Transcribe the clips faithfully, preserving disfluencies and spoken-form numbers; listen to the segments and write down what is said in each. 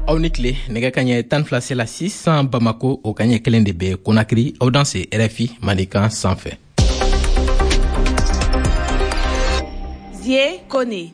aw ni tile nɛgɛ ka ɲɛ tan fila sela sisan Bamako o ka ɲɛ kelen de bɛ Conakry aw dan se R F I Manikan sanfɛ. Zie Kone.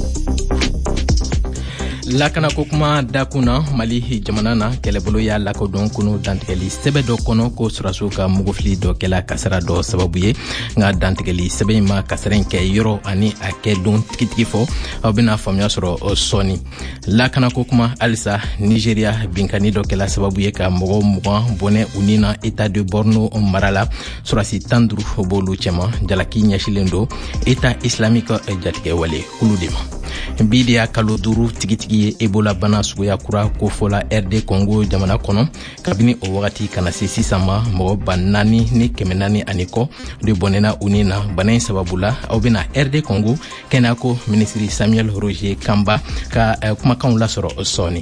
Lakana ko kuma dakuna Mali jamana na kɛlɛbolo y'a lakodɔn kunu dantigɛli sɛbɛ dɔ kɔnɔ ko sɔrɔsiw ka mugufili dɔ kɛla kasara dɔ sababu ye nka dantigɛli sɛbɛ in ma kasara in kɛ yɔrɔ ani a kɛ don tigitigi fɔ aw bɛna faamuya sɔrɔ sɔɔni. Lakana ko kuma halisa Nigeria binkani dɔ kɛla sababu ye ka mɔgɔ mugan bɔnɛ u ni na État de Borno mara la sɔrɔsi tan duuru b'olu cɛma jalaki ɲɛsilen don État islamique jatigɛ wale kulu de ma. Bi de y'a kalo duuru tigitigi ye Ebola bana suguya kura ko fɔla R D Congo jamana kɔnɔ kabini o wagati kana se sisan ma mɔgɔ ba naani ni kɛmɛ naani ani kɔ de bɔnɛna u ni na bana in sababu la aw bɛna R D Congo kɛnɛyako minisiri Samuel Roger Kamba ka uh, kumakanw lasɔrɔ sɔɔni.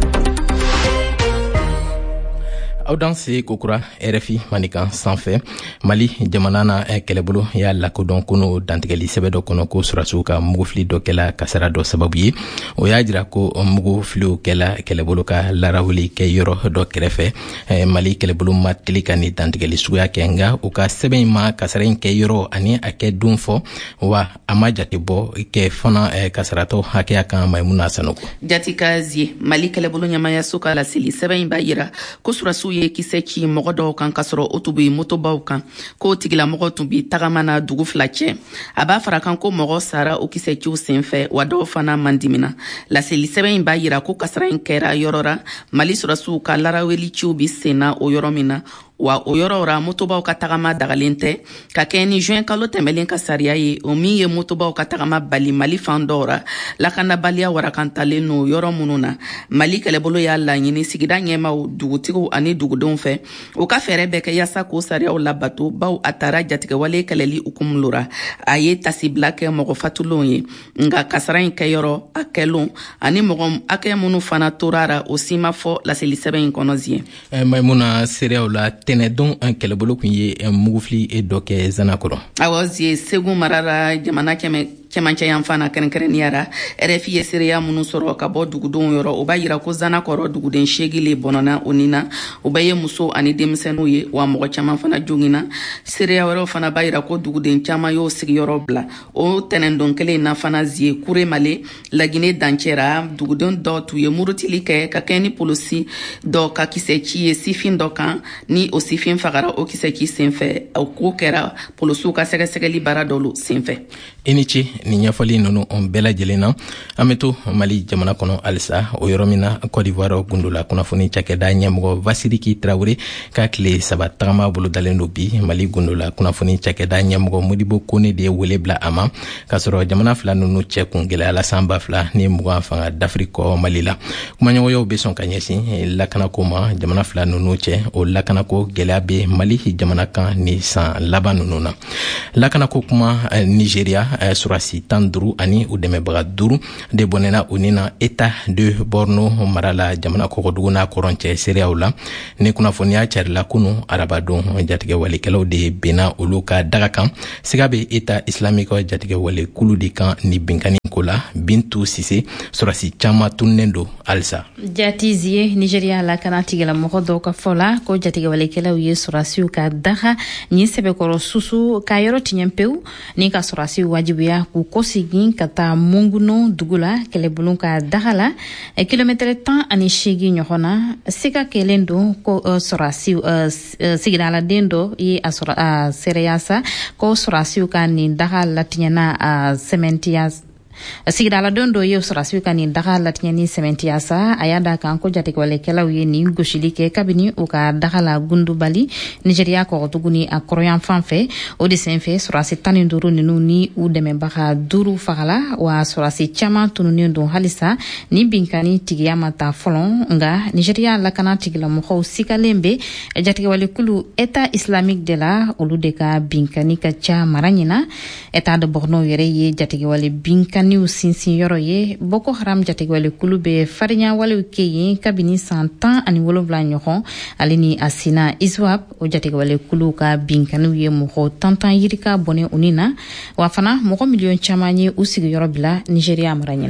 Aw dan se kokura R F I Manikan sanfɛ Mali jamana na kɛlɛbolo y'a lakodɔn kunu dantigɛli sɛbɛ dɔ kɔnɔ ko sɔrɔsiw ka mugufili dɔ kɛla kasara dɔ sababu ye o y'a jira ko mugufiliw kɛla kɛlɛbolo ka larawuli kɛ yɔrɔ dɔ kɛrɛfɛ Mali kɛlɛbolo ma teli ka ni dantigɛli suguya kɛ nka u ka sɛbɛn ma kasara in kɛ yɔrɔ ani a kɛ don fɔ wa a ma jate bɔ kɛ fana kasaratɔ hakɛya kan Maimuna Sanogo. Jatika Zie Mali kɛlɛbolo ɲamaya so ka laseli sɛbɛn b'a yira ko sɔrɔsiw ye kisɛ ci mɔgɔ dɔw kan ka sɔrɔ o tun bɛ motobaw kan ko tigilamɔgɔ tun bɛ tagama na dugu fila cɛ a b'a fara kan ko mɔgɔ sara o kisɛ ciw senfɛ wa dɔw fana man dimina laseli sɛbɛn in b'a yira ko kasara in kɛra yɔrɔ la Mali sɔrɔsiw ka laraweli ciw bɛ senna o yɔrɔ min na wa o yɔrɔ ra motobaw ka tagama dagalen tɛ ka kɛ ni juin kalo tɛmɛlen ka sariya ye o min ye motobaw ka tagama bali Mali fan dɔw ra lakanabaliya warakantalen no yɔrɔ minnu na Mali kɛlɛbolo y'a laɲini sigida ɲɛmaw dugutigiw ani dugudenw fɛ u ka fɛɛrɛ bɛɛ kɛ yaasa k'o sariyaw labato baw a taara jatigɛwale kɛlɛli hukumu lora a ye tasibila kɛ mɔgɔ fatulenw ye nka kasara in kɛyɔrɔ a kɛlon ani mɔgɔ hakɛ minnu fana tora ra o si ma fɔ laseli sɛbɛn in kɔnɔ Zie. Maimuna sereyaw la tɛnɛdon an kɛlɛbolo kun ye mugufili dɔ kɛ Zanakɔrɔ. Awɔ Zie Segu marara jamana kɛmɛ cɛmancɛ yan fana kɛrɛnkɛrɛnnenya ra R F I ye sereya minnu sɔrɔ ka bɔ dugudenw yɔrɔ o b'a yira ko Zanakɔrɔ duguden seegin le bɔnɔna o ni na o bɛɛ ye muso ani denmisɛnninw ye wa mɔgɔ caman fana jogina sereya wɛrɛw fana b'a yira ko duguden caman y'o sigiyɔrɔ bila o tɛnɛndon kelen in na fana Zie Kure Male Lagine dancɛra duguden dɔ tun ye murutili kɛ ka kɛ ni polisi dɔ ka kisɛ ci ye sifin dɔ kan ni o sifin fagara o kisɛ ci senfɛ o ko kɛra polisiw ka sɛgɛsɛgɛli baara dɔw senfɛ. I ni ce ni ɲɛfɔli ninnu on bɛɛ lajɛlen na an bɛ to Mali jamana kɔnɔ halisa o yɔrɔ min na Côte d'Ivoire gundola kunnafoni cakɛda ɲɛmɔgɔ Vasiriki Traoré ka tile saba tagama bolo dalen do bi Mali gundola kunnafoni cakɛda ɲɛmɔgɔ Modibo Kone de ye wele bila a ma ka sɔrɔ jamana fila ninnu cɛ kun gɛlɛyala san ba fila ni mugan fanga d'Afrique kɔ Mali la kumaɲɔgɔnyaw bɛ sɔn ka ɲɛsin lakanako ma jamana fila ninnu cɛ o lakanako gɛlɛya bɛ Mali jamana kan ni san laban ninnu na lakanako kuma Nigeria surasi tan duuru ani u dɛmɛbaga duuru de bɔnɛna u ni na État de Borno mara la jamana kɔkɔdugu n'a kɔrɔncɛ sereyaw la ni kunnafoniya carila kunu arabadon jatigɛ walikɛlaw de benna olu ka daga kan siga bɛ État islamique jatigɛ wale kulu de kan ni binkani ko la Bintu Sise surasi caman tunnen do halisa. Jati Zie Nigeria la kana tigɛla mɔgɔ dɔw ka fɔ la ko jatigɛ walikɛlaw ye surasiw ka daga ni sɛbɛkɔrɔ susu ka yɔrɔ tiɲɛ pewu ni ka surasiw wajibiya k'u kɔsegin ka taa Munguno dugu la kɛlɛbolo ka daga la kilomɛtɛrɛ tan ani seegin ɲɔgɔn na siga kɛlen don ko surasiw sigidaladen dɔ ye a sɔrɔ a sereya sa ko surasiw ka nin daga latiɲɛna a sɛmɛntiya sigidala don dɔ ye sɔrɔsiw ka nin daga latiɲɛ ni sɛmɛntiya sa a y'a da kan ko jatigɛwalekɛlaw ye nin gosili kɛ kabini u ka daga la gundubali Nigeria kɔgɔdugu ni a kɔrɔyan fan fɛ o de senfɛ sɔrɔsi tan ni duuru ninnu ni u dɛmɛbaga duuru fagala wa sɔrɔsi caman tununnen don halisa ni binkani tigiya ma ta fɔlɔ nka Nigeria lakana tigilamɔgɔw sikalen bɛ jatigɛwalekulu État islamique de la olu de ka binkani ka ca mara ɲina État de Borno yɛrɛ ye jatigɛwale binkani niw sinsin yɔrɔ ye Boko Haram jatigɛwale kulu bɛ farinya walew kɛ yen kabini san tan ani wolonwula ɲɔgɔn ale ni a sina ISWAP o jatigɛwale kulu ka binkaniw ye mɔgɔ tantan yirika bɔnɛ u ni na wa fana mɔgɔ miliyɔn caman ye u sigiyɔrɔ bila Nigeria mara ɲina.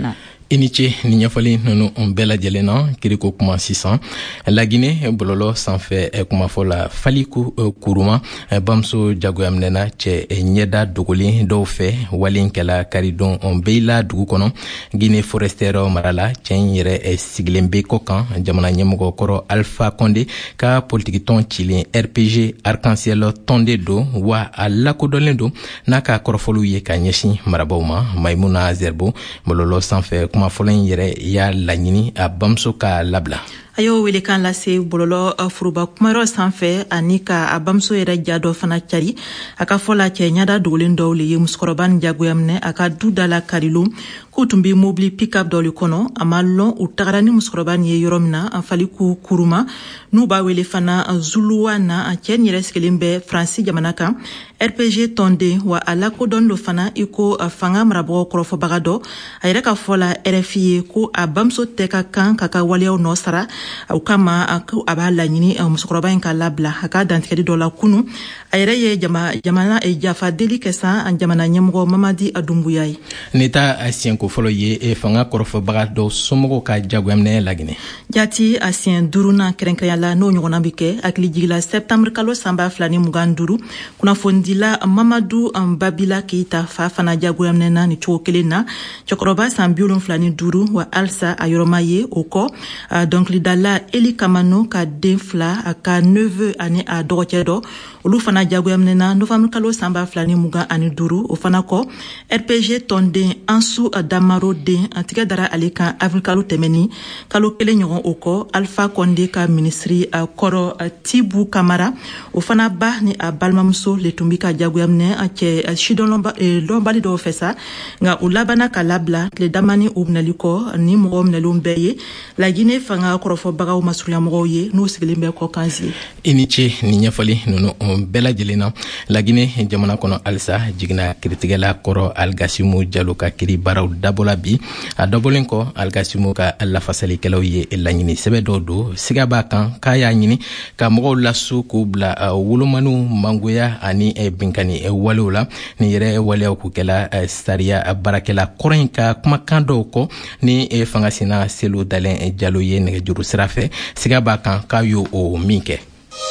I ni ce ni ɲɛfɔli nunu on bɛɛ lajɛlen na kiriko kuma sisan Laginɛ bɔlɔlɔ sanfɛ kumafɔ la Faliku Kuruma bamuso jagoyaminɛna cɛ ɲɛda dogolen dɔw fɛ walenkɛla karidon on beila dugu kɔnɔ Guinée forestière mara la cɛ yɛrɛ sigilen bɛ kɔ kan jamana ɲɛmɔgɔ kɔrɔ Alpha Condé ka politique tɔn cilen R P G Arc-en-Ciel tɔn de don wa a lakodɔnlen don n'a ka kɔrɔfɔliw ye ka ɲɛsin marabaw ma Maimuna Zerbo bɔlɔlɔ sanfɛ kuma fɔlɔ yɛrɛ y'a laɲini a bamuso ka labila. A y'o wele kan lase bɔlɔlɔ furuba kumayɔrɔ sanfɛ ani ka a bamuso yɛrɛ ja dɔ fana cari a ka fɔ la cɛ ɲada dogolen dɔw le ye musokɔrɔba ni jagoya minɛ a ka du da la karilon k'u tun bɛ mobili pick-up dɔ le kɔnɔ a ma lɔn u tagara ni musokɔrɔba ni ye yɔrɔ min na a Faliku Kuruma n'u b'a wele fana Zuluwa na a cɛ ni yɛrɛ sigilen bɛ Faransi jamana kan R P G tɔnden wa a lakodɔn do fana i ko fanga marabagaw kɔrɔfɔbaga dɔ a yɛrɛ ka fɔ la R F I ye ko a bamuso tɛ ka kan ka ka waleyaw nɔ sara o kama a b'a laɲini musokɔrɔba in ka labila a ka dantigɛli dɔ la kunu a yɛrɛ ye jamana jafa deli kɛ san jamana ɲɛmɔgɔ Mamadi Adumbuya ye ne ta a siɲɛko fɔlɔ ye fanga kɔrɔfɔbaga dɔ somɔgɔw ka jagoyaminɛ Laginɛ jati a siɲɛ duurunan kɛrɛnkɛrɛnya la n'o ɲɔgɔnna bi kɛ hakili jigila septembre kalo sanba fila ni mugan duuru kunnafonidila Mamadu Babila Keita fa fana jagoyaminɛna ni cogo kelen na cɛkɔrɔba san bi wolonwula ni duuru wa alisa a yɔrɔma ye o kɔ dɔnkilidala Eli Kamano ka den fila a ka neveu ani a dɔgɔcɛ dɔ olu fana jagoyaminɛna novembre kalo sanba fila ni mugan ani duuru o fana kɔ R P G tɔnden Ansu Damaro den a tigɛ dara ale kan avril kalo tɛmɛni kalo kelen ɲɔgɔn o kɔ Alpha Condé ka ministri kɔrɔ Tibu Kamara o fana ba ni a balimamuso le tun bi ka jagoyaminɛ a cɛ sidɔn lɔnbali dɔw fɛ sa nka u labana ka labila tile damani u minɛli kɔ ni mɔgɔw minɛlenw bɛɛ ye Laginɛ fanga kɔrɔfɔbagaw masurunyamɔgɔw ye n'u sigilen bɛ kɔ kansi i ni ce ni ɲɛfɔli nunu bɛɛ lajɛlen na Laginɛ jamana kɔnɔ alisa jigina kiritigɛla kɔrɔ Algasimu Jalo ka kiri baaraw dabɔla bi a dabɔlen kɔ Algasimu ka lafasalikɛlaw ye laɲini sɛbɛ dɔw don siga b'a kan k'a y'a ɲini ka mɔgɔw laso k'u bila wolomaniw mangoya ani binkani walew la ni yɛrɛ waleyaw k'u kɛla sariya baarakɛla kɔrɔ in ka kumakan dɔw kɔ ni fanga sina Selu Dalen Jalo ye nɛgɛjuru sira fɛ siga b'a kan k'a y'o o min kɛ.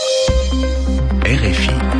R F I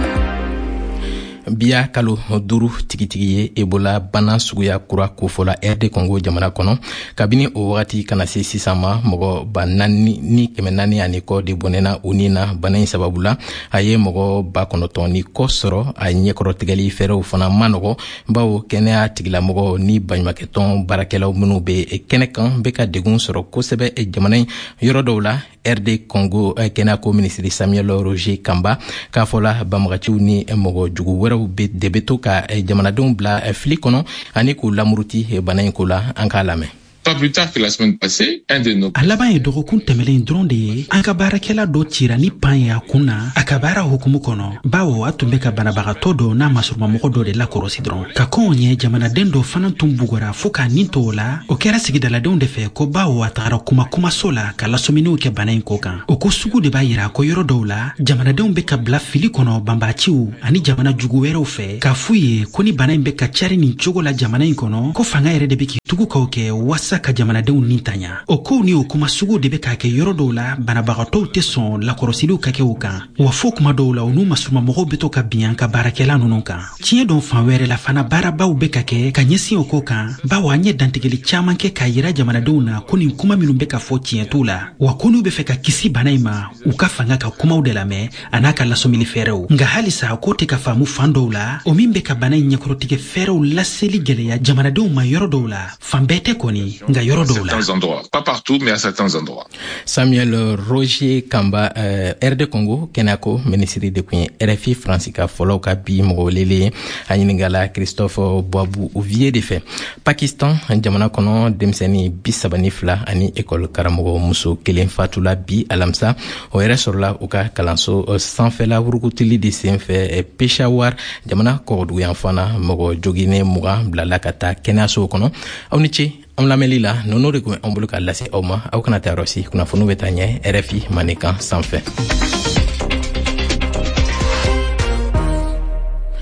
biya kalo duuru tigitigi ye Ebola bana suguya kura kofɔla R D Congo jamana kɔnɔ kabini o wagati kana se sisan ma mɔgɔ ba naani ni kɛmɛ naani ani kɔ de bɔnɛna o ni na bana in sababu la a ye mɔgɔ ba kɔnɔntɔn ni kɔ sɔrɔ a ɲɛkɔrɔtigɛli fɛrɛw fana ma nɔgɔ bawo kɛnɛya tigilamɔgɔ ni baɲumankɛtɔn baarakɛlaw minnu bɛ kɛnɛ kan bɛ ka degun sɔrɔ kosɛbɛ jamana in yɔrɔ dɔw la R D Congo kɛnɛyako minisiri Samuel Roger Kamba k'a fɔla banbagaciw ni mɔgɔ jugu wɛrɛw de bɛ to ka jamanadenw bila fili kɔnɔ ani k'u lamuruti bana in ko la an k'a lamɛn. Pas plus tard que la semaine passée, un de nos... A laban ye dɔgɔkun tɛmɛlen dɔrɔn de ye an ka baarakɛla dɔ cira ni pan ye a kun na a ka baara hukumu kɔnɔ bawo a tun bɛ ka banabagatɔ dɔ n'a masurumamɔgɔ dɔ de lakɔrɔsi dɔrɔn ka kɔnw ye jamanaden dɔ fana tun bugɔra fɔɔ k'a nin to o la o kɛra sigidaladenw de fɛ ko bawo a tagara kuma kumaso la ka lasɔminiw kɛ bana in ko kan o ko sugu de b'a yira ko yɔrɔ dɔw la jamanadenw bɛ ka bila fili kɔnɔ banbaaciw ani jamana jugu wɛrɛw fɛ k'a f'u ye ko ni bana in bɛ ka cari nin cogo la jamana in kɔnɔ ko fanga yɛrɛ de bɛ k'i tugu k'aw kɛ wasa ka jamanadenw nin tanya o kow ni o kuma sugu de bɛ k'a kɛ yɔrɔ dɔw la banabagatɔw tɛ sɔn lakɔrɔsiliw ka kɛ o kan wa fo kuma dɔw la u n'u masurumamɔgɔw bɛ to ka biɲan ka baarakɛla ninnu kan tiɲɛ dɔn fan wɛrɛ la fana baarabaw bɛ ka kɛ ka ɲɛsin o ko kan bawo an ye dantigɛli caman kɛ k'a yira jamanadenw na ko nin kuma minnu bɛ ka fɔ tiɲɛ t'u la wa ko n'u bɛ fɛ ka kisi bana in ma u ka fanga ka kumaw de lamɛn a n'a ka lasɔmini fɛɛrɛw nka halisa ko tɛ ka faamu fan dɔw la o min bɛ ka bana in ɲɛkɔrɔtigɛ fɛɛrɛw laseli gɛlɛya jamanadenw ma yɔrɔ dɔw la fan bɛɛ tɛ kɔni nka yɔrɔ dɔw la pas partout mais à certains endroits. Samuel Roger Kamba euh, R D Congo kɛnɛyako minisiri de kun ye R F I France ka fɔlɔw ka bi mɔgɔ welelen a ɲiningala Christophe Boabou Ouvier de fɛ Pakistan jamana kɔnɔ denmisɛnnin bi saba ni fila ani école karamɔgɔ muso kelen fatula bi alamisa o yɛrɛ sɔrɔla u ka kalanso sanfɛla wurugutili de senfɛ Peshawar jamana kɔgɔduguyan fana mɔgɔ joginen mugan bilala ka taa kɛnɛyasow kɔnɔ aw ni ce an lamɛnli la nɔnɔ de kun an bolo ka lase aw ma aw kana taa yɔrɔ si kunnafoniw bɛ taa ɲɛ R F I Manekan sanfɛ.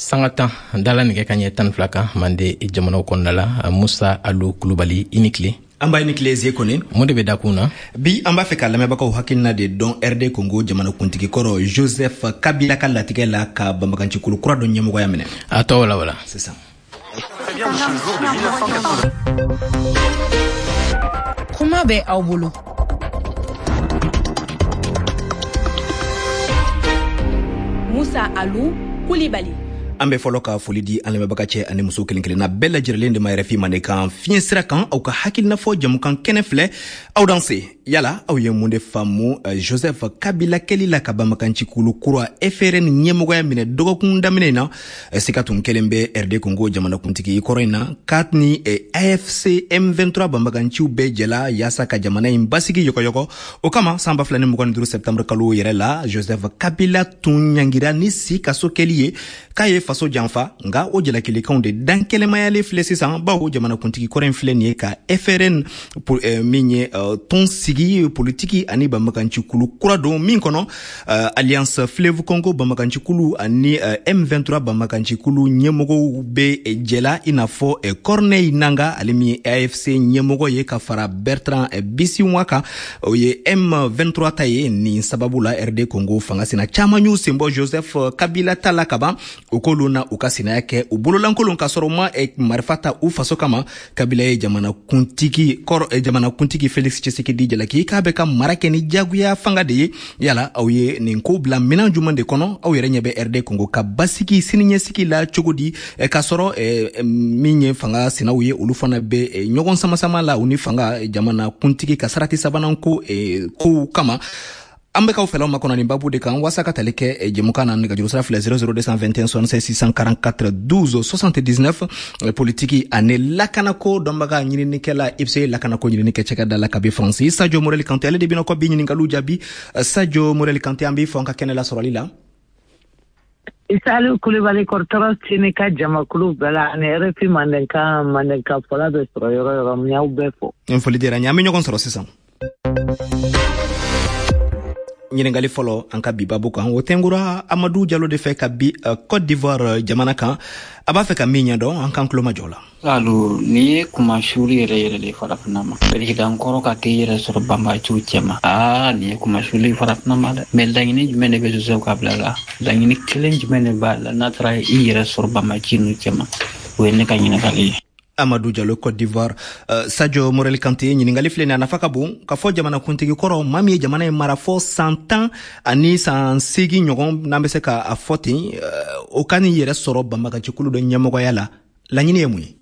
Sangata dala nige kanye tan flaka mande jamana konnala Musa Alu Kulubali inikle amba inikle zie konen mo de be dakuna bi amba fe kala mebaka hakilna de don R D Congo jamana kuntigi koro Joseph Kabila kala tigela ka bambakanci kulu kura don nyemo ya mene ato wala wala c'est ça. Très bien, ce jour de mille neuf cent quatre-vingts. Kuma be aw bolo Musa Alu Kulibali ambe folo ka foli di alame bakache ane muso kelen kelen na bella jirelen de ma refi mane kan fiyen sira kan au ka hakil na fo jamu kan kene fle au danse yala au ye munde famu uh, Joseph Kabila kelila ka bamakanci kulu kura F R N nyemogo ya mine dogo kunda mine na uh, sikatun kelembe R D Congo jamana kuntiki korena katni e A F C M vingt-trois bamakanci ube jela yasa ka jamana imbasiki yoko yoko o kama samba flane mugani duru septembre kalu yere la Joseph Kabila tun nyangira nisi kaso kelie kaye faso janfa nga o jela kele kaunde dan kele mayale flesi san bawo jamana kuntiki koren flenie ka F R N pour uh, minye uh, ton sigi politiki ani bamakanci kulu kura do min kono uh, Alliance Fleuve Congo bamakanci kulu ani uh, M vingt-trois bamakanci kulu nyemogo be e jela inafo e Corneille Nanga alimi A F C nyemogo ye ka fara Bertrand e Bisi Mwaka o ye M vingt-trois taye ni sababula R D Congo fanga sina chama nyu sembo Joseph Kabila talakaba ukoluna ukasina yake ubulolankolo kasoroma e marifata ufaso kama Kabila ye jamana kuntiki kor e jamana kuntiki Felix Tshisekedi jela ki ka be ka marake ni jaguya fanga de yala awye ni ko bla minan jumande kono awye nyebe R D Congo ka basiki sininye siki la chogodi e kasoro e, e minye fanga sinawye ulufana be e, nyogon sama sama la uni fanga e, jamana kuntiki kasarati sabana ko e, ko kama ambe ka ufela makona ni babu de kan wasaka taleke e jemukana nga jurusra fle zéro zéro deux cent vingt et un soixante-seize six cent quarante-quatre douze soixante-dix-neuf politiki ane lakanako dombaga nyini nikela ipse lakanako nyini nike cheka dala kabi Francis Sadio Morel Kanté ale debino ko bi nyini ngalu jabi Sadio Morel Kanté ambi fonka kenela soralila Isalu Kulibali kortoro sinika jama kulu bela ane refi mandenka mandenka fola de soro yoro yoro mnyau befo infoli dira nyami nyogon soro sisan nyirengali folo anka bibabu kan wotengura Amadou Diallo de fe ka bi uh, Côte d'Ivoire uh, jamana kan aba fe ka minya do ankan klo majola lalu ni kuma shuri yere yere le fara fnama beri dan koro ka te yere sor bamba chu chema ah ni kuma shuri fara fnama mel dangini jumene be Joseph Kabila la dangini challenge mene bala na tra yere sor bamba chinu chema wenne kanyina kali Amadou Diallo Côte d'Ivoire uh, Sadio Morel Kanté nyini ngali flene anafaka bon ka fo jamana kuntigi koro mami jamana mara fo cent ans ani san sigi nyogon nambese ka afoti uh, okani yere soro bamba ka chikulu do nyamogo yala la nyini yemui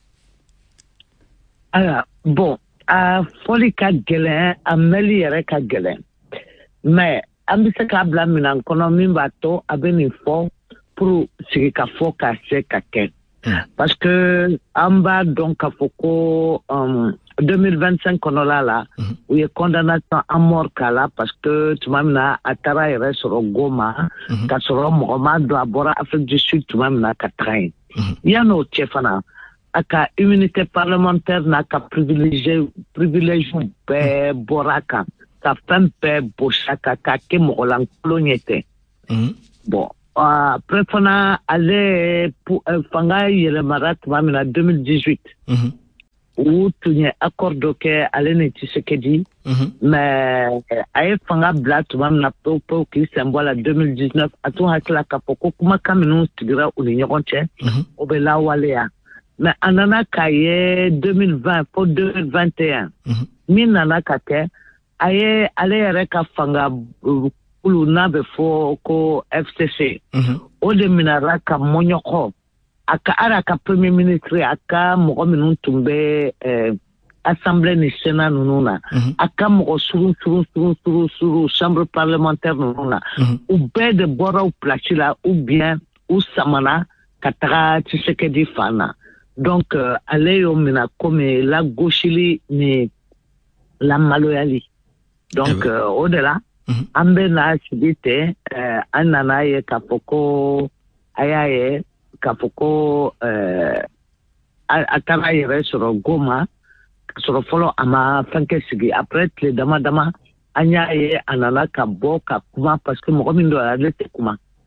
ala bon a foli ka gelen a meli yere ka gelen mais ambise ka bla minan kono mimba to abeni fo pour sigi ka fo ka se ka ken parce que amba donc a foko um, deux mille vingt-cinq kono la la mm-hmm. où est condamnation à mort kala parce que tu m'amena atara ire soro goma mm-hmm. ka soro mogoma do abora Afrique du Sud tu m'amena ka train mm-hmm. yano chefana aka immunité parlementaire na ka privilégié privilège be boraka ka fempe boshaka ka ke mogolan kolonyete mm-hmm. bon après fana aller pour fanga yele marat mamina deux mille dix-huit mm-hmm. où tu accord que aller ne Tshisekedi mm-hmm. mais ay fanga blat mamina po po qui symbole deux mille dix-neuf atu hakla kapoko kuma kaminu tigira uni nyokonche obela walea mais anana kaye deux mille vingt pour deux mille vingt et un mm-hmm. minana kake ay aller reka fanga ulu nabe fo ko F C C mm-hmm. o de minara ka monyoko aka ara ka premier ministre aka mo minun tumbe eh, assemblée nationale nununa mm-hmm. aka mo suru suru suru suru suru chambre parlementaire nununa mm-hmm. ou be de bora ou platila ou bien ou samana katara Tshisekedi fana donc euh, aller au mina comme la gauchili ni la maloyali donc eh ben. euh, au delà Mm-hmm. ambe na chibite eh, anana ye kapoko ayaye kapoko eh, atara yere soro goma soro folo ama fanke sigi après le dama dama anya ye anana ka bo ka kuma parce que mo mindo alete kuma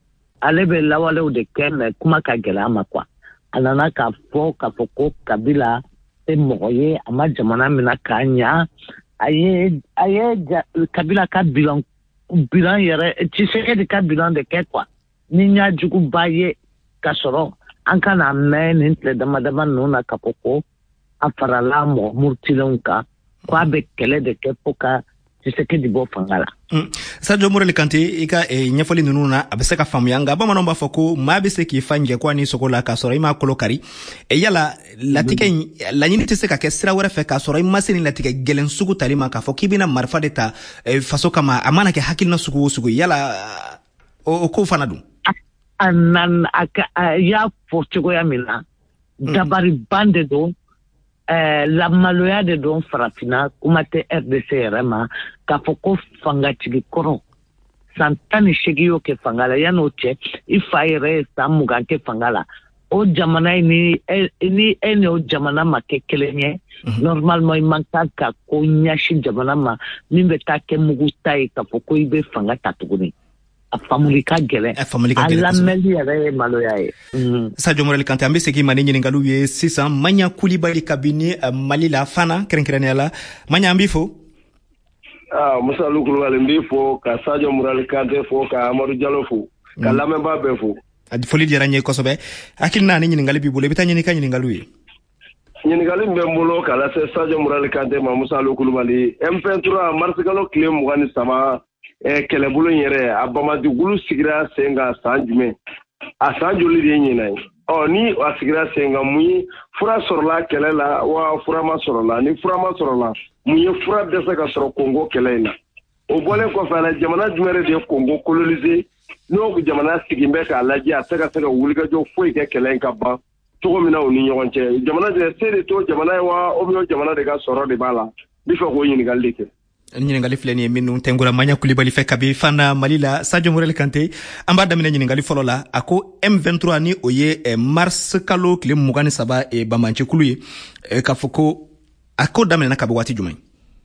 ale bɛ lawalew de kɛ mɛ kuma ka gɛlɛ a ma quoi a nana k'a fɔ k'a fɔ ko Kabila tɛ mɔgɔ ye a ma jamana minɛ k'a ɲa a ye a ye Kabila ka bilan bilan yɛrɛ Tshisekedi ka bilan de kɛ quoi ni ɲa juguba ye ka sɔrɔ an kana mɛn nin tile dama dama ninnu na k'a fɔ ko a farala mɔgɔ murutilenw kan ko a bɛ kɛlɛ de kɛ fo ka Tshisekedi bɔ fanga la. Sadio Morel Kante i ka ɲɛfɔli ninnu na a bɛ se ka faamuya nka bamananw b'a fɔ ko maa bɛ se k'i fa njɛ ko a ni sogo la k'a sɔrɔ i m'a kolo kari yala latigɛ in laɲini tɛ se ka kɛ sira wɛrɛ fɛ k'a sɔrɔ i ma se ni latigɛ gɛlɛn sugu tali ma k'a fɔ k'i bɛna marifa de ta faso kama a mana kɛ hakilina sugu o sugu yala o ko fana dun. A nan a y'a fɔ cogoya min na dabariban de don. Uh, la maloya de don farafina kuma tɛ R D C yɛrɛ ma k'a fɔ ko fangatigi kɔrɔ san tan ni seegin y'o kɛ fanga la yan'o cɛ i fa yɛrɛ ye san mugan kɛ fanga la o jamana ni ni e ni o jamana ma kɛ kelen ye normalement i man kan ka ko ɲɛsin jamana ma min bɛ taa kɛ mugu ta ye k'a fɔ ko i bɛ fanga ta tuguni. A famuli ka gɛlɛn a lamɛnli yɛrɛ ye maloya ye. Sadio Morel Kante an bɛ segin ma ni ɲininkaliw ye sisan Maɲa Kulibali kabini Mali la fana kɛrɛnkɛrɛnnenya la Maɲa an b'i fo. Ah Musa Alu Kulibali n b'i fo ka Sadio Morel Kante fo ka Amadou Diallo fo ka lamɛnbaa bɛɛ fo. Foli diyara n ye kosɛbɛ hakilina ni ɲininkali b'i bolo i bɛ taa ɲini ka ɲininkaliw ye. Ɲininkali min bɛ n bolo k'a lase Sadio Morel Kante ma Musa Alu Kulibali M vingt-trois marsikalo tile mugan ni saba Eh, kɛlɛbolo in yɛrɛ a Bamadugulu sigira sen kan san jumɛn a san joli de ye ɲinɛ ye ɔ ni a sigira sen kan mun ye fura sɔrɔla kɛlɛ la wa fura ma sɔrɔla ni fura ma sɔrɔla mun ye fura dɛsɛ ka sɔrɔ Kongo kɛlɛ in na o bɔlen kɔfɛ a la jamana jumɛn de ye Kongo coloniser n'o jamana sigin bɛ k'a lajɛ a tɛ ka se ka wulikajɔ foyi kɛ kɛlɛ in ka ban cogo min na u ni ɲɔgɔn cɛ jamana de se de to jamana ye wa o bɛ jamana de ka sɔrɔ de b'a la n bɛ fɛ k'o ɲininkali de kɛ. ɲininkali filɛ nin ye minnu tɛnkura Maɲa Kulibali fɛ kabi fana Mali la Sadio Morel Kante an b'a daminɛ ɲininkali fɔlɔ la a ko M vingt-trois ni o ye eh, mars kalo tile mugan ni saba eh, bamancɛkulu ye eh, k'a fɔ ko a ko daminɛna kabi waati jumɛn.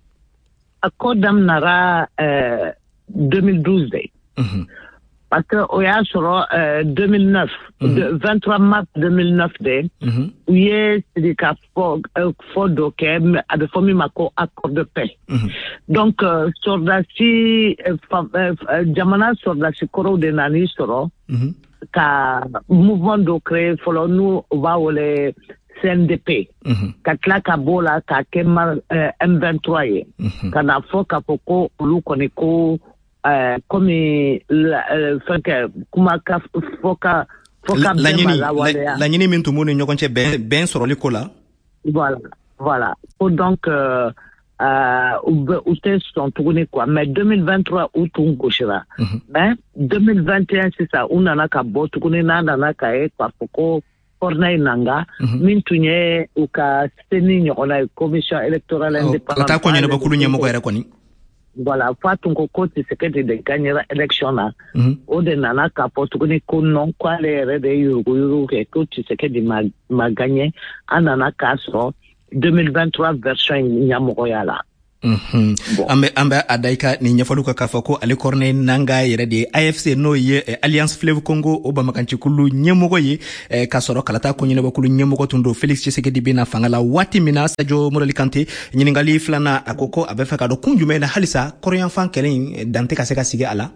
A ko daminɛra eh, deux mille douze de. Mm-hmm. Parce que o y'a sɔrɔ euh, deux mille neuf, mm-hmm. de, vingt-trois mars deux mille neuf de mm-hmm. u ye sigi ka fɔ uh, fɔ dɔ kɛ a bɛ fɔ min ma ko accord de paix. Mm-hmm. Donc uh, sɔrdasi uh, uh, uh, jamana sɔrdasi kɔrɔw de nana i sɔrɔ mm-hmm. ka mouvement dɔ créer fɔlɔ n'u u b'a wele C N D P mm-hmm. ka tila ka b'o la k'a kɛ uh, M vingt-trois ye mm-hmm. ka na fɔ k'a fɔ ko olu kɔni ko Uh, comme la uh, fɛnkɛ kuma ka fɔ ka fɔ ka bɛn ma lawaleya laɲini min tun b'u ni ɲɔgɔn cɛ bɛn bɛn sɔrɔli ko la. Voilà voilà ko donc uh, uh, u bɛ u tɛ sɔn tuguni quoi mais deux mille vingt-trois u tun gosira mm-hmm. mais deux mille vingt et un sisan u nana ka bɔ tuguni n'a nana ka ye k'a fɔ ko Corneille Nangaa mm-hmm. min tun ye u ka seni ɲɔgɔnna ye commission électorale indépendante. O taa ko ɲɛnabɔkulu ɲɛmɔgɔ yɛrɛ kɔni. Voilà, Fatou Ngoko Tshisekedi de gagnera élection là. O de nana ka fɔ tuguni ko non ko ale yɛrɛ de yurugu yurugu kɛ ko Tshisekedi ma ma gagné an nana k'a sɔrɔ deux mille vingt-trois version ɲɛmɔgɔya la. An bɛ an bɛ a da i ka nin ɲɛfɔliw kan k'a fɔ ko ale Corneille Nangaa yɛrɛ de ye A F C n'o ye Alliance Fleuve Congo o bamakancikulu ɲɛmɔgɔ ye k'a sɔrɔ kalata ko ɲɛnabɔkulu ɲɛmɔgɔ tun don Félix Tshisekedi bɛna fanga la waati min na Sadio Morel Kante ɲininkali filanan a ko ko a bɛ fɛ ka dɔn kun jumɛn na halisa kɔrɔyanfan kɛlɛ in dan tɛ ka se ka sigi a la.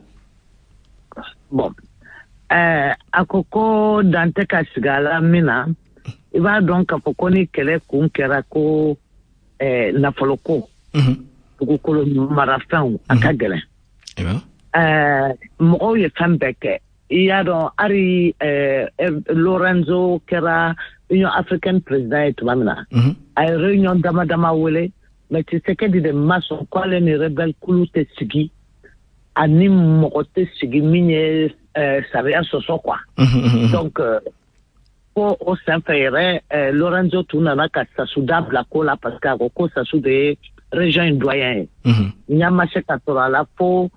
Bon ɛɛ a ko ko dan tɛ ka sigi a la min na i b'a dɔn k'a fɔ ko ni kɛlɛ kun kɛra ko ɛɛ nafolo ko. dugukolo marafɛnw a ka gɛlɛn mɔgɔw ye fɛn bɛɛ kɛ i y'a dɔn hali Lorenzo kɛra Union africaine président ye tuma min na a ye réunion dama dama wele mais Tshisekedi de ma sɔn ko ale ni rebelle kulu tɛ sigi ani mɔgɔ tɛ sigi min ye sariya sɔsɔ quoi donc ko o senfɛ yɛrɛ Lorenzo tun nana ka Sassou da bila ko la parce que a ko ko Sassou de ye région in doyen ye ɲa ma se ka sɔrɔ a la fo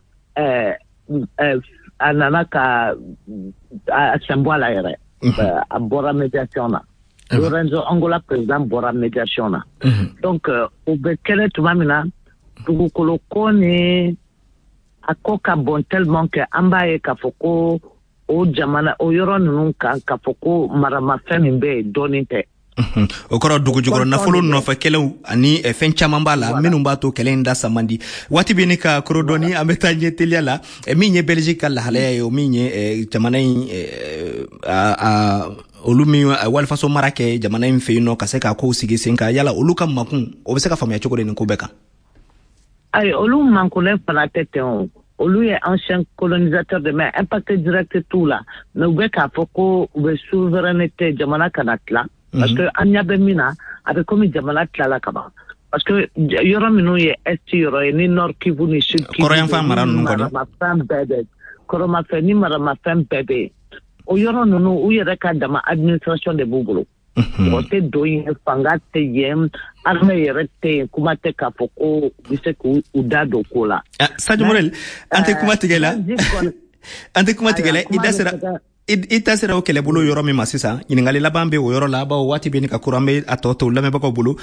a nana ka a sen bɔ a la yɛrɛ a bɔra médiation na Lorenzo Angola président bɔra médiation na donc o bɛ kɛlɛ tuma min na dugukolo ko ni a ko ka bon tellement que an b'a ye k'a fɔ ko o jamana o yɔrɔ ninnu kan k'a fɔ ko maramafɛn min bɛ yen dɔɔnin tɛ. o kɔrɔ dugu jukɔrɔ nafolo nɔfɛ kɛlɛw ani fɛn caman b'a la minnu b'a to kɛlɛ in da samandi waati bɛ ni ka kɔrɔ dɔɔni an bɛ taa ɲɛ teliya la min ye Belgique ka lahalaya ye o min ye jamana in olu min walifaso mara kɛ jamana in fɛ yen nɔ ka se k'a kow sigi sen kan yala olu ka makun o bɛ se ka faamuya cogo di nin ko bɛɛ kan. ayi olu mankunnen fana tɛ ten o. Olu ye ancien colonisateur de mais impact direct tout là mais u bɛ k'a fɔ ko u bɛ souveraineté jamana kana tila parce que an ɲɛ bɛ min na a bɛ komi jamana tilala ka ban parce que yɔrɔ minnu ye est yɔrɔ ye ni nord Kivu ni sud Kivu kɔrɔyanfan mara ninnu kɔni maramafɛn bɛɛ bɛ kɔrɔmafɛn ni maramafɛn bɛɛ bɛ yen o yɔrɔ ninnu u yɛrɛ ka dama administration de b'u bolo mɔgɔ tɛ don yen fanga tɛ yen armée yɛrɛ tɛ yen kuma tɛ k'a fɔ ko u bɛ se k'u da don ko la. Sadio Morel an tɛ kuma tigɛ la an tɛ kuma tigɛ la i da sera i ta sera o kɛlɛbolo yɔrɔ min ma sisan ɲininkali laban bɛ o yɔrɔ la bawo waati bɛ ni ka kɔrɔ an bɛ a tɔ to lamɛnbagaw bolo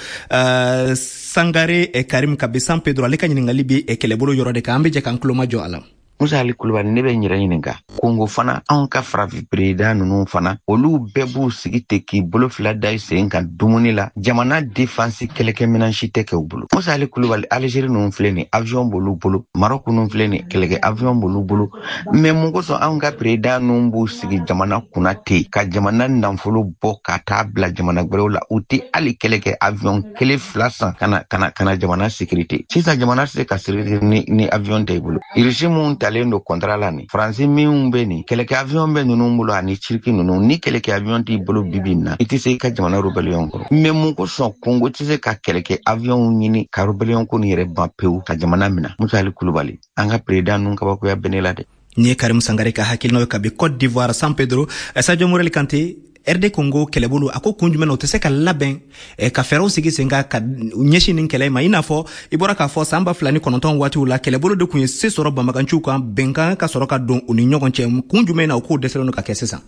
Sangare Karim Kabi San Pedro ale ka ɲininkali bɛ kɛlɛbolo yɔrɔ de kan an bɛ jɛ k'an tulo majɔ a la. Musa Ali Kulubali ne bɛ n yɛrɛ ɲininka Kongo fana anw ka farafin président ninnu fana olu bɛɛ b'u sigi ten k'i bolo fila da i sen kan dumuni la jamana défense kɛlɛkɛminɛn si tɛ kɛ u bolo. Musa Ali Kulubali Algérie ninnu filɛ nin avion b'olu bolo Maroc ninnu filɛ nin kɛlɛkɛ avion b'olu bolo mais mun kosɔn anw ka président ninnu b'u sigi jamana kunna ten ka jamana nafolo bɔ ka taa bila jamana wɛrɛw la u tɛ hali kɛlɛkɛ avion kelen fila san kana kana kana jamana sécurité sisan jamana tɛ se ka sécurité ni ni avion tɛ i bolo régime ta do contrat la ni France min bɛ ni kɛlɛkɛ avion bɛ ninnu bolo ani Turki ninnu ni kɛlɛkɛ avion t'i bolo bibi na i tɛ se ka jamana rebellion kɔrɔ mais mun ko sɔn Congo tɛ se ka kɛlɛkɛ avion ɲini ka rebellion ko ni yɛrɛ ban pewu ka jamana mina Musa Ali Kulubali an ka président ninnu kabakoya bɛ ne la dɛ. Ni ye Karim Sangare ka hakilinaw ye kabi Côte d'Ivoire San Pedro Sadio Morel Kante R D Congo kɛlɛbolo a ko kun jumɛn na o tɛ se ka labɛn ka fɛɛrɛw sigi sen kan ka ɲɛsin nin kɛlɛ ma i n'a fɔ i bɔra k'a fɔ san ba fila ni kɔnɔntɔn waatiw la kɛlɛbolo de kun ye se sɔrɔ banbaganciw kan bɛnkan ka sɔrɔ ka don u ni ɲɔgɔn cɛ kun jumɛn na o k'o dɛsɛlen don ka kɛ sisan.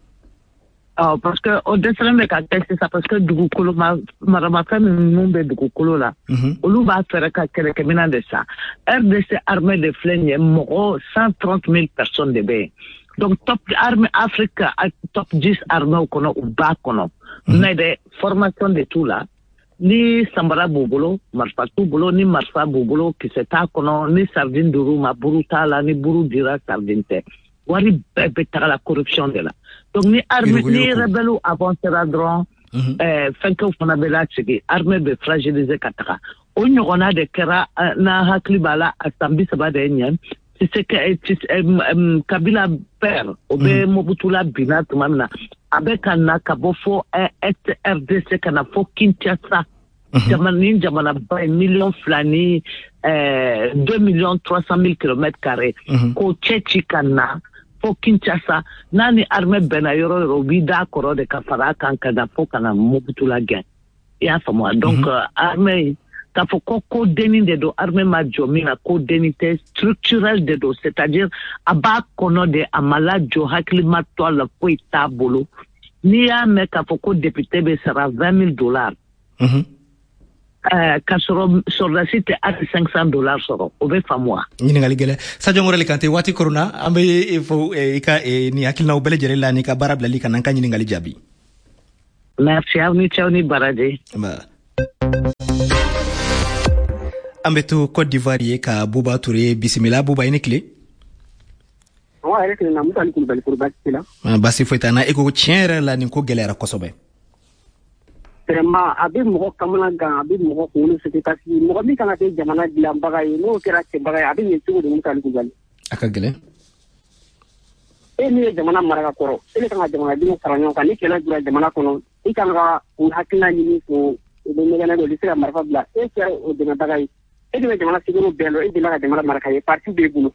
Oh, parce que o dɛsɛlen bɛ ka kɛ sisan parce que dugukolo maramafɛn minnu bɛ dugukolo la olu b'a fɛɛrɛ ka kɛlɛkɛminɛn de san R D C armée de filɛ nin ye mɔgɔ cent trente mille personnes de bɛ yen. Donc, top armée Afrique, top dix armées au kono, ou bas kono. Mais de formation de tout là. Ni Sambara Bobolo, Marfa Toubolo, ni Marfa Bobolo, qui s'est à kono, ni Sardine Dourou, ma Buruta là, ni Bourou Dira Sardine te. Wari bébé la corruption de là. Donc, ni armée, ni rebelle avancera dron, euh, fin que vous n'avez là, c'est armée de fragiliser Katara. On y a de Kera, na Haklibala, à Sambi Sabadenian. C'est que Kabila père o bɛ Mobutu la bina tuma min na a bɛ ka na ka bɔ fɔ R D C ka na fɔ Kinshasa jamana ni jamana ba ye miliyɔn fila ni deux millions trois cent mille kilomètres carrés k'o cɛ ci ka na fɔ Kinshasa n'a ni armée bɛnna yɔrɔ yɔrɔ u b'i da kɔrɔ de ka fara a kan ka na fɔ ka na Mobutu la gɛn i y'a faamu donc armée k'a fɔ ko ko deni de don armée ma jɔ min na ko deni tɛ structurel de don c'est-à-dire a b'a kɔnɔ de a ma lajɔ hakilima to a la foyi t'a bolo n'i y'a mɛn k'a fɔ ko député bɛ sara vingt mille dollars ka sɔrɔ sɔrɔdasi tɛ hali cinq cent dollars sɔrɔ o bɛ faamu wa. ɲininkali gɛlɛn Sadio Morel Kante waati korona an bɛ fɔ i ka nin hakilinaw bɛɛ lajɛlen la n'i ka baara bilali ka na an ka ɲininkali jaabi. merci aw ni cɛw ni baraji. an bɛ to Côte d'Ivoire ye ka Buba Touré bisimila Buba i ni tile. wa yɛrɛ tile na Musa Ali Kulubali kɔrɔ baasi t'i la. baasi foyi t'an na e ko tiɲɛ yɛrɛ la nin ko gɛlɛyara kosɛbɛ. vraiment a bɛ mɔgɔ kamana gan a bɛ mɔgɔ kunkolo sɛgɛn parce que mɔgɔ min kan ka kɛ jamana dilanbaga ye n'o kɛra cɛbaga ye a bɛ ɲɛ cogo di Musa Ali Kulubali. a ka gɛlɛn. e min ye jamana maraka kɔrɔ e de kan ka jamanadenw fara ɲɔgɔn kan ni kɛlɛ jura jamana kɔnɔ i kan ka u hakilina ɲini ko u bɛ ɲɛgɛnɛ dɔ u bɛ se ka marifa bila e kɛra o dɛmɛbaga ye e de bɛ jamana sigiro bɛɛ lɔ e de ka jamana maraka ye parti b'e bolo.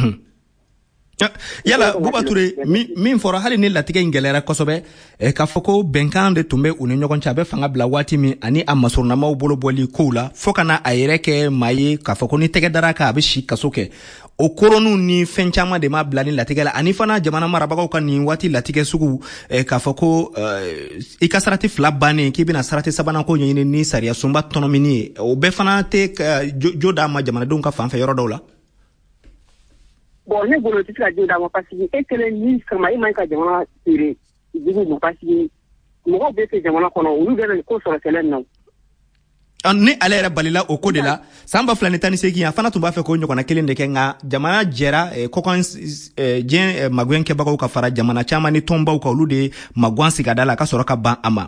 yala Buba Touré min fɔra hali ni latigɛ in gɛlɛyara kosɛbɛ k'a fɔ ko bɛnkan de tun bɛ u ni ɲɔgɔn cɛ a bɛ fanga bila waati min ani a masurunamaw bolo bɔli kow la fo ka na a yɛrɛ kɛ maa ye k'a fɔ ko ni tɛgɛ dara kan a bɛ si kaso kɛ o koroniw ni fɛn caman de ma bila ni latigɛ la ani fana jamana marabagaw ka nin waati latigɛ sugu k'a fɔ ko i ka sarati fila bannen k'i bɛna sarati sabanan ko ɲɛɲini ni sariya sunba tɔnɔmini ye o bɛɛ fana tɛ jo d'a ma jamanadenw ka fanfɛ yɔrɔ dɔw la. bon ne bolo ti ka joda mo parce que e kele ni kama e man ka jamana tire digu mo parce que mo be te jamana kono ulu gele ko so selen no ne ale yɛrɛ balila o ko de la san ba fila ni tan ni seegin a fana tun b'a fɛ k'o ɲɔgɔnna kelen de kɛ nka jamana jɛra kɔkan diɲɛ magɔn kɛbagaw ka fara jamana caman ni tɔnbaw ka olu de magɔn sigada la ka sɔrɔ ka ban a ma.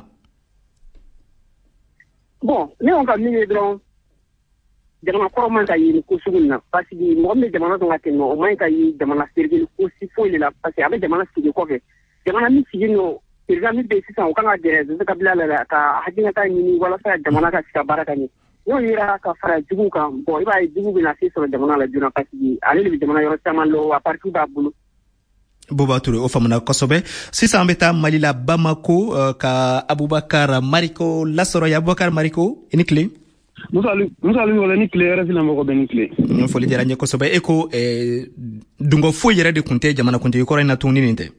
bon ne ko ka min ye dɔrɔn jamana kɔrɔ man ka ye ko sugu na parce que mɔgɔ min bɛ jamana dɔn ka tɛmɛ o man ka ye jamana seriveli ko si foyi de la parce que a bɛ jamana sigi kɔfɛ jamana min sigi n'o président min bɛ sisan o kan ka gɛrɛ Joseph Kabila la ka hakilinata ɲini walasa jamana ka se ka baara ka ɲɛ n'o yera ka fara jugu kan bon i b'a ye jugu bɛna se sɔrɔ jamana la joona parce que ale de bɛ jamana yɔrɔ caman lɔ a parti b'a bolo. Boba Touré o faamuna kosɛbɛ sisan an bɛ taa Mali la Bamako uh, ka Abubakar Mariko lasɔrɔ ya Abubakar Mariko i ni tile. Musa Ali wala ni tile yɛrɛ fina mɔgɔ bɛ ni tile. N foli diyara n ye kosɛbɛ e ko eh, dungo foyi yɛrɛ de tun tɛ jamana kuntigi kɔrɔ in na tuguni nin tɛ.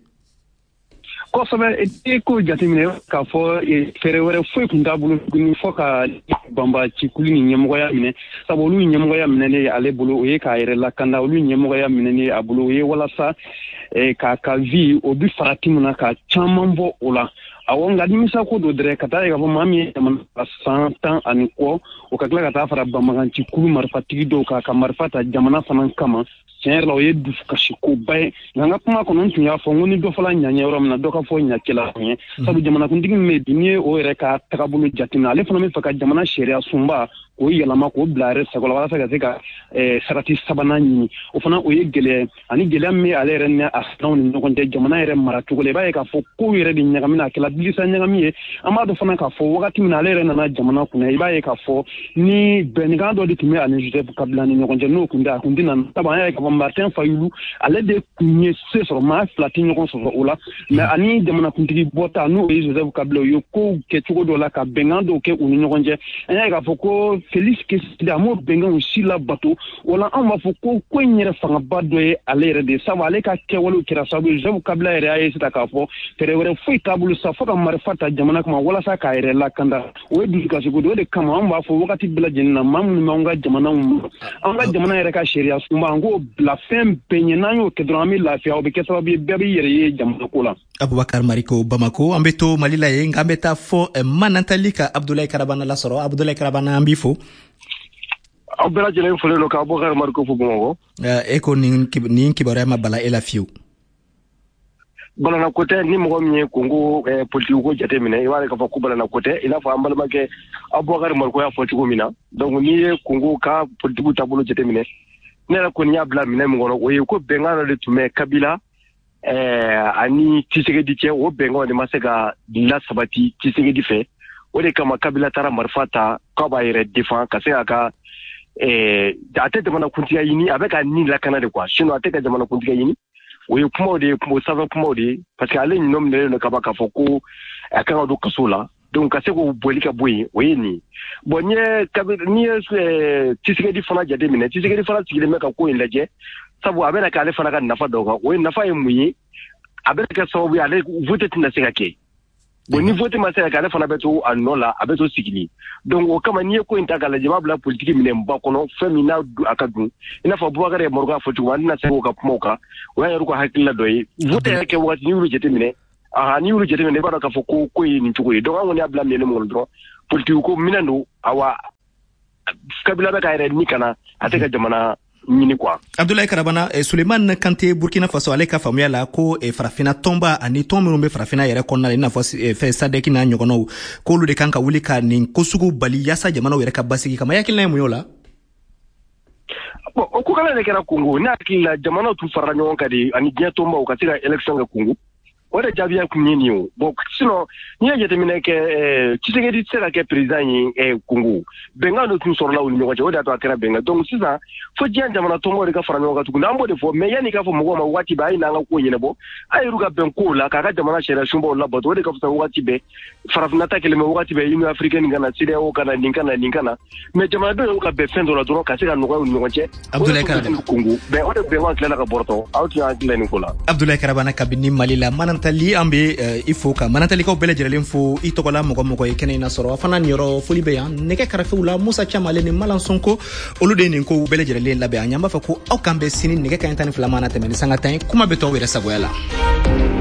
Kosɛbɛ e ko jateminɛ k'a fɔ fɛɛrɛ wɛrɛ foyi tun t'a bolo tuguni fɔ ka banba cikulu ni ɲɛmɔgɔya minɛ sabu olu ɲɛmɔgɔya minɛlen ale bolo o ye k'a yɛrɛ lakanda olu ɲɛmɔgɔya minɛlen a bolo o ye walasa k'a ka vi o bi farati mun na ka caman bɔ o la awɔ nka nimisa ko do dɛrɛ ka taa ye k'a fɔ maa min ye jamana san tan ani kɔ o ka tila ka taa fara banbagan cikulu marifatigi dɔw kan ka marifa ta jamana fana kama tiɲɛ yɛrɛ la o ye dusukasikoba ye nka n ka kuma kɔnɔ n tun y'a fɔ n ko ni dɔ fɔla ɲaɲɛ yɔrɔ min na dɔ ka fɔ ɲacɛla tun ye sabu jamanakuntigi min bɛ bi n'i ye o yɛrɛ ka tagabolo jateminɛ ale fana bɛ fɛ ka jamana sariya sunba k'o yɛlɛma k'o bila yɛrɛ sago la walasa ka se ka sarati sabanan ɲini o fana o ye gɛlɛya ani gɛlɛya min bɛ ale yɛrɛ ni a sinaw ni ɲɔgɔn cɛ jamana yɛrɛ maracogo la i b'a ye k'a fɔ kow yɛrɛ de ɲagamina a kɛla bilisa ɲagami ye an b'a dɔn fana k'a fɔ wagati min na ale yɛrɛ nana jamana kunna i b'a ye k'a fɔ ni bɛnnikan dɔ de tun bɛ ani Joseph Kabila ni ɲɔgɔn cɛ n'o tun tɛ a tun tɛ na sabu an y'a ye k'a fɔ Martin Fayulu ale de tun ye se sɔrɔ maa fila tɛ ɲɔgɔn sɔrɔ o la mɛ ani jamanakuntigi bɔta n'o ye Joseph Kabila o ye kow kɛ cogo dɔ la ka bɛnkan dɔw kɛ u ni ɲɔgɔn cɛ an y'a ye k'a fɔ ko Félix Kesile a m'o bɛnkanw si labato o la anw b'a fɔ ko ko in yɛrɛ fangaba dɔ ye ale yɛrɛ de sabu ale ka kɛwalew kɛra sababu ye Joseph Kabila yɛrɛ y'a ye sisan k'a fɔ fɛɛrɛ wɛrɛ foyi t'a bolo sa fo ka marifa ta jamana kama walasa k'a yɛrɛ lakanda o ye dusukasiko de o de kama anw b'a fɔ wagati bɛɛ lajɛlen na maa minnu b'anw ka jamanaw ma an ka jamana yɛrɛ ka sariya sunba an k'o bila fɛn bɛɛ ɲɛ n'an y'o kɛ dɔrɔn an bɛ lafiya o bɛ kɛ sababu ye bɛɛ b'i yɛrɛ ye jamana ko la. Abubakar Mariko Bamako an bɛ to Mali la yen nka an bɛ taa fɔ Manantali ka Abdoulaye Karabana lasɔrɔ Abdoulaye Karabana an b'i fo. Aw bɛɛ lajɛlen fɔlen don ka Abubakar Mariko fo Bamakɔ. E ko nin kibaruya ma bala e la fiyewu. Balana ko tɛ ni mɔgɔ min ye Congo politique ko jate minɛ i b'a ye k'a fɔ ko balana ko tɛ i n'a fɔ an balimakɛ Abubakar Mariko y'a fɔ cogo min na donc n'i ye Congo ka politique taabolo jate minɛ ne yɛrɛ kɔni y'a bila minɛ min kɔnɔ o ye ko bɛnkan dɔ de tun bɛ Kabila ani Tshisekedi cɛ o bɛnkanw de ma se ka lasabati Tshisekedi fɛ o de kama Kabila taara marifa ta k'a b'a yɛrɛ défend ka se k'a ka a tɛ jamanakuntigiya ɲini a bɛ ka ni lakana de quoi sinon a tɛ ka jamanakuntigiya ɲini o ye kumaw de ye o sanfɛ kumaw de ye parce que ale ɲinɔ minɛlen don kaban k'a fɔ ko a kan ka don kaso la donc ka se k'o bɔli ka bɔ yen o ye nin bon n'i ye n'i ye Tshisekedi fana jate minɛ Tshisekedi fana sigilen bɛ ka ko in lajɛ sabu a bɛna k'ale fana ka nafa dɔw kan o ye nafa ye mun ye a bɛna kɛ sababu ye ale vote tɛna se ka kɛ bon ni vote ma se ka kɛ ale fana bɛ to a nɔ la a bɛ to sigili donc o kama n'i ye ko in ta k'a lajɛ i b'a bila politique minɛn ba kɔnɔ fɛn min n'a a ka dun i n'a fɔ Bubakar ye Maroko y'a fɔ cogo min an tɛna se k'o ka kumaw kan o y'a yɛrɛ ka hakilila dɔ ye vote yɛrɛ kɛ wagati n'i y'olu jateminɛ aha n'i y'olu jateminɛ i b'a dɔn k'a fɔ ko ko ye nin cogo ye donc an kɔni y'a bila minɛn min kɔnɔ dɔrɔn politique ko minɛn don awa Kabila bɛ ka yɛrɛ ni kana a tɛ ka jamana ɲini quoi. Abdoulaye Karabana eh, Suleiman Kante Burkina Faso ale ka faamuya la ko eh, farafina tɔnba ani tɔn minnu bɛ farafina yɛrɛ kɔnɔna la i n'a fɔ eh, fɛ sadɛki n'a ɲɔgɔnnaw k'olu de kan ka wuli ka nin ko sugu bali yaasa jamanaw yɛrɛ ka basigi kama yakilina ye mun y'o la. Bon o ko kala de kɛra Congo ne hakili la jamanaw tun farala ɲɔgɔn kan de ani diɲɛ tɔnbaw ka se ka élection kɛ Congo o de jaabiya kun ye nin ye o bon sinon n'i ye jateminɛ kɛ Tshisekedi tɛ se ka kɛ président ye Congo bɛnkan dɔ tun sɔrɔla u ni ɲɔgɔn cɛ o de y'a to a kɛra bɛnkan donc sisan fo diɲɛ jamana tɔnbaw de ka fara ɲɔgɔn kan tuguni an b'o de fɔ mais yanni k'a fɔ mɔgɔw ma waati bɛɛ a ye n'an ka ko ɲɛnabɔ a y'olu ka bɛn kow la k'a ka jamana sariya sunbaw labato o de ka fisa waati bɛɛ farafinna ta kɛlɛ mɛ waati bɛɛ Union africaine kana C E D E A O kana nin kana nin kana mais jamanadenw y'u ka bɛn fɛn dɔ la dɔrɔn ka se ka nɔgɔya u ni ɲɔgɔn cɛ Abdoulaye Karabana Congo bɛn o de bɛnkan tilala ka bɔrɔtɔ aw tun y'a dilan nin ko la Abdoulaye Karabana kabini Mali la mana manantali an be uh, i fo ka manantalikaw bɛɛ lajɛlen fo i tɔgɔla mɔgɔ mɔgɔ ye kɛnɛ in na sɔrɔ a fana niyɔrɔ foli bɛ yan nɛgɛ karafew la musa camale ni malan sonko olu de nin kow bɛɛ lajɛlen labɛn an y'an b'a fɛ ko aw kan bɛ sini nɛgɛ ka ɲi tan ni fila mana tɛmɛ ni sanga tan ye kuma bɛ tɔw yɛrɛ sagoya la